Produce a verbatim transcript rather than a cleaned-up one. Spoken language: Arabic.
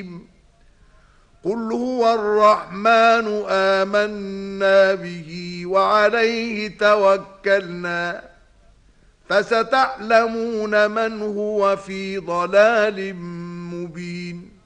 حكيم قل هو الرحمن آمنا به وعليه توكلنا فستعلمون من هو في ضلال مبين